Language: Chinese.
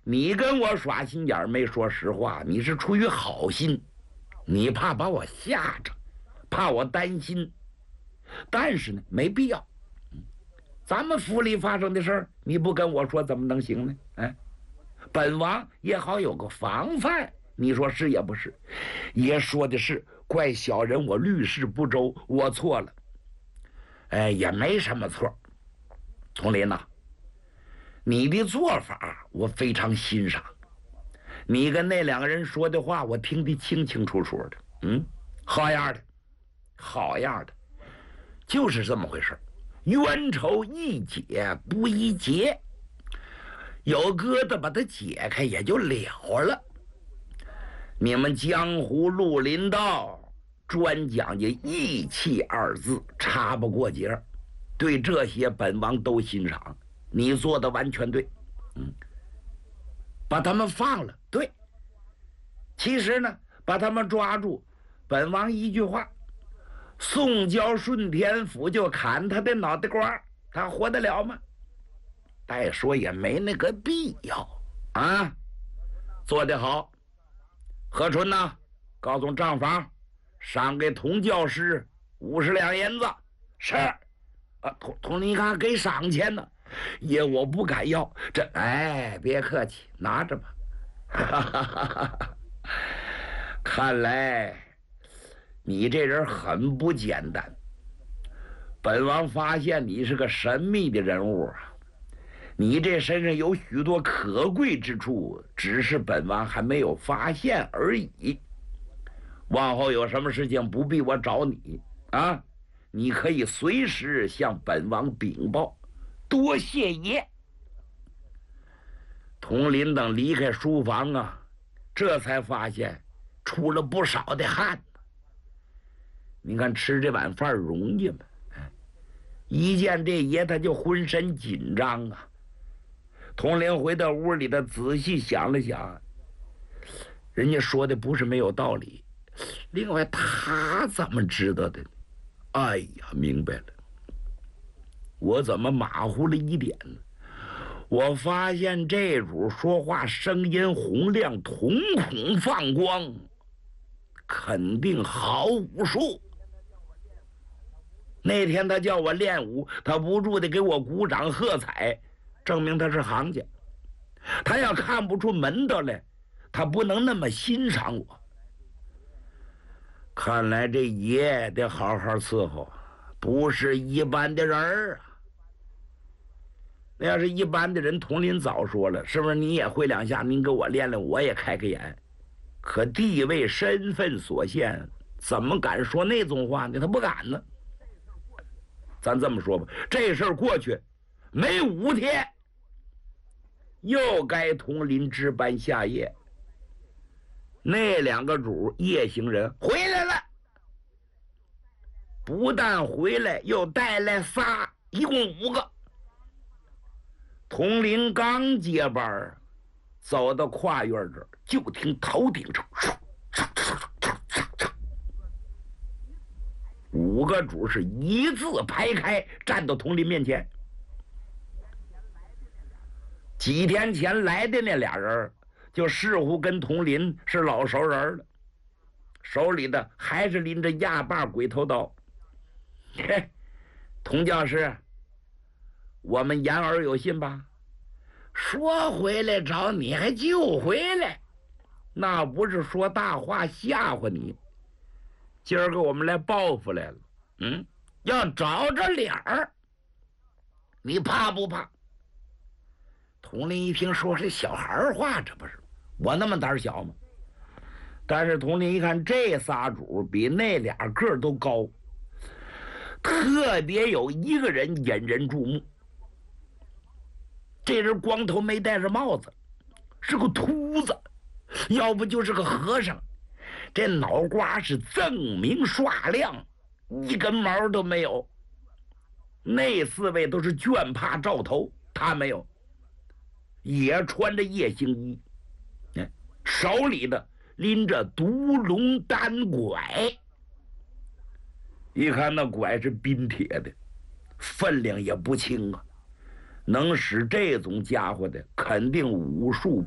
你跟我耍心眼没说实话，你是出于好心，你怕把我吓着，怕我担心。但是呢，没必要。咱们府里发生的事儿，你不跟我说怎么能行呢？哎，本王也好有个防范。你说是也不是？爷说的是，怪小人我虑事不周，我错了。哎，也没什么错。佟林呐，你的做法我非常欣赏。你跟那两个人说的话，我听得清清楚楚的。好样的，好样的，就是这么回事。冤仇易解不易结，有疙瘩把它解开也就了了。你们江湖绿林道专讲究义气二字，插不过节，对这些本王都欣赏。你做的完全对。把他们放了，对。其实呢，把他们抓住，本王一句话，送交顺天府就砍他的脑袋瓜，他活得了吗？再说也没那个必要啊。做得好。何春呢，告诉账房赏给童教师50两银子。是童你看给赏钱呢。爷我不敢要，别客气，拿着吧。看来你这人很不简单。本王发现你是个神秘的人物啊，你这身上有许多可贵之处，只是本王还没有发现而已。往后有什么事情不必我找你啊，你可以随时向本王禀报。多谢爷。佟林等离开书房啊，这才发现出了不少的汗。你看吃这碗饭容易吗？一见这爷他就浑身紧张啊。佟林回到屋里的仔细想了想，人家说的不是没有道理。另外他怎么知道的？哎呀，明白了，我怎么马虎了一点呢？我发现这主说话声音洪亮，瞳孔放光，肯定好武术。那天他叫我练武，他不住的给我鼓掌喝彩，证明他是行家。他要看不出门道来，他不能那么欣赏我。看来这爷得好好伺候，不是一般的人啊。那要是一般的人，佟林早说了，是不是你也会两下，您给我练练，我也开个眼。可地位身份所限，怎么敢说那种话呢？他不敢呢。咱这么说吧，这事儿过去没5天，又该佟林值班下夜。那2个主夜行人回来了，不但回来，又带来仨，一共5个。佟林刚接班，走到跨院这儿，就听头顶上5个主是一字排开，站到佟林面前。几天前来的那俩人，就似乎跟佟林是老熟人了，手里的还是拎着压把鬼头刀。嘿，佟教师，我们言而有信吧？说回来找你还就回来，那不是说大话吓唬你。今儿个我们来报复来了，要找着脸儿，你怕不怕？佟林一听说是小孩话，这不是我那么胆小吗？但是佟林一看这仨主比那俩个都高，特别有一个人引人注目。这人光头没戴着帽子，是个秃子，要不就是个和尚。这脑瓜是锃明刷亮，一根毛都没有。那4位都是绢帕罩头，他没有，也穿着夜行衣，手里的拎着独龙单拐。一看那拐是冰铁的，分量也不轻啊。能使这种家伙的，肯定武术